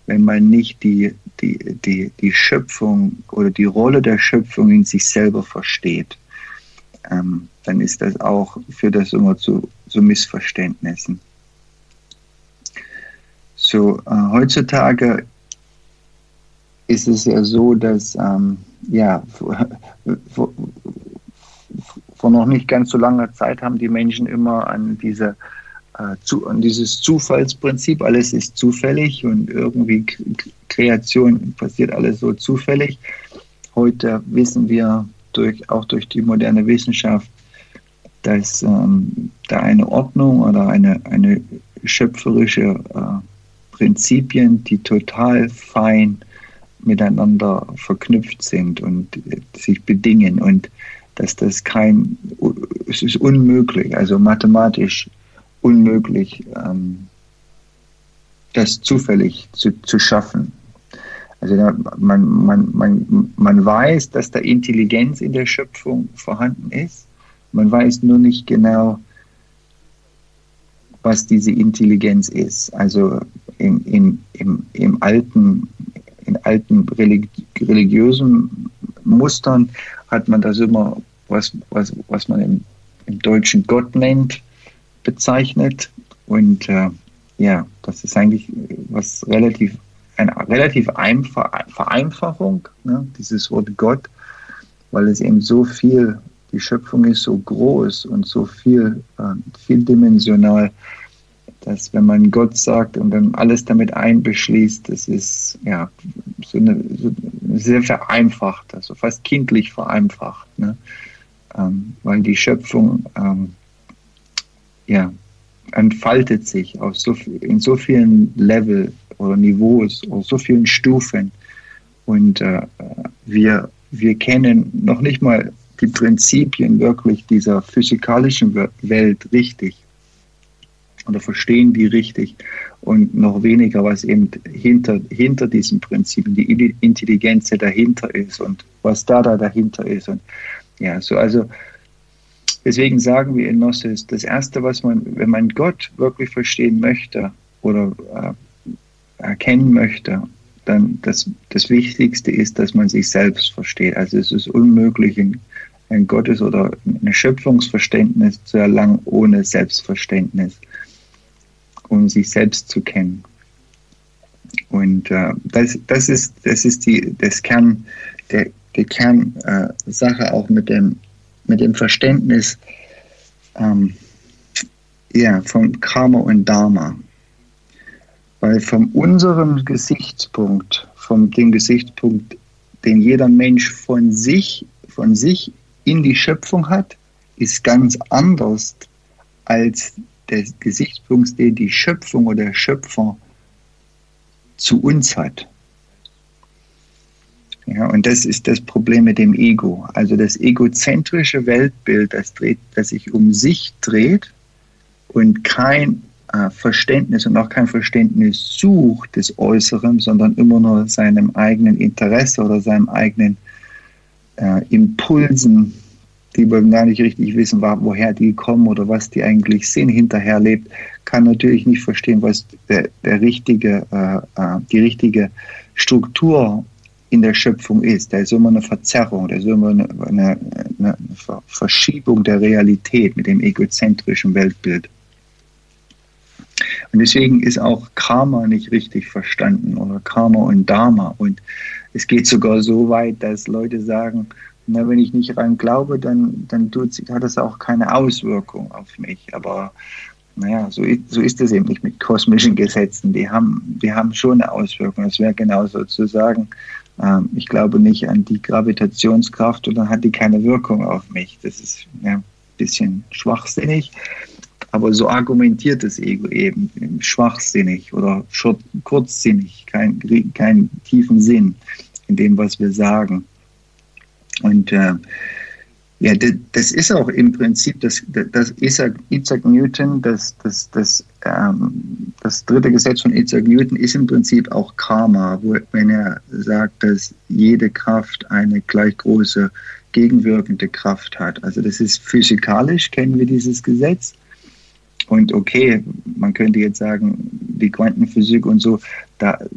wenn man nicht die Schöpfung oder die Rolle der Schöpfung in sich selber versteht. Dann ist das auch, führt das immer zu Missverständnissen. So, heutzutage ist es ja so, dass vor noch nicht ganz so langer Zeit haben die Menschen immer an dieses Zufallsprinzip, alles ist zufällig und irgendwie Kreation passiert alles so zufällig. Heute wissen wir auch durch die moderne Wissenschaft, dass da eine Ordnung oder eine schöpferische Prinzipien, die total fein miteinander verknüpft sind und sich bedingen und dass es ist unmöglich, also mathematisch unmöglich, das zufällig zu schaffen. Also man weiß, dass da Intelligenz in der Schöpfung vorhanden ist. Man weiß nur nicht genau, was diese Intelligenz ist. Also in alten religiösen Mustern hat man das immer, was man im Deutschen Gott nennt, bezeichnet. Und das ist eigentlich eine relativ Vereinfachung, ne, dieses Wort Gott, weil es eben so viel, die Schöpfung ist so groß und so vieldimensional, dass wenn man Gott sagt und dann alles damit einbeschließt, das ist so sehr vereinfacht, also fast kindlich vereinfacht, ne? Weil die Schöpfung entfaltet sich in so vielen Level oder Niveaus oder so vielen Stufen und wir kennen noch nicht mal die Prinzipien wirklich dieser physikalischen Welt richtig oder verstehen die richtig und noch weniger, was eben hinter diesen Prinzipien, die Intelligenz dahinter ist und was da dahinter ist. Und also deswegen sagen wir in Gnosis, das Erste, wenn man Gott wirklich verstehen möchte oder erkennen möchte, dann das Wichtigste ist, dass man sich selbst versteht. Also es ist unmöglich, ein Gottes- oder ein Schöpfungsverständnis zu erlangen ohne Selbstverständnis, um sich selbst zu kennen. Und das ist die Kernsache auch mit dem Verständnis von Karma und Dharma. Weil von unserem Gesichtspunkt, dem Gesichtspunkt, den jeder Mensch von sich in die Schöpfung hat, ist ganz anders als der Gesichtspunkt, den die Schöpfung oder der Schöpfer zu uns hat. Ja, und das ist das Problem mit dem Ego. Also das egozentrische Weltbild, das sich um sich dreht und kein Verständnis und auch kein Verständnis sucht des Äußeren, sondern immer nur seinem eigenen Interesse oder seinem eigenen Impulsen, die wir gar nicht richtig wissen, woher die kommen oder was die eigentlich sind, hinterherlebt, kann natürlich nicht verstehen, was die richtige Struktur in der Schöpfung ist. Da ist immer eine Verzerrung, da ist immer eine Verschiebung der Realität mit dem egozentrischen Weltbild. Und deswegen ist auch Karma nicht richtig verstanden oder Karma und Dharma. Und es geht sogar so weit, dass Leute sagen, na, wenn ich nicht daran glaube, dann hat das auch keine Auswirkung auf mich. Aber naja, so ist es eben nicht mit kosmischen Gesetzen. Die haben schon eine Auswirkung. Es wäre genauso zu sagen, ich glaube nicht an die Gravitationskraft und dann hat die keine Wirkung auf mich. Das ist ein bisschen schwachsinnig. Aber so argumentiert das Ego eben, schwachsinnig oder kurzsinnig, keinen tiefen Sinn in dem, was wir sagen. Und das ist auch im Prinzip, das Isaac Newton, das dritte Gesetz von Isaac Newton ist im Prinzip auch Karma, wenn er sagt, dass jede Kraft eine gleich große gegenwirkende Kraft hat. Also das ist physikalisch, kennen wir dieses Gesetz. Und okay, man könnte jetzt sagen, die Quantenphysik und so, da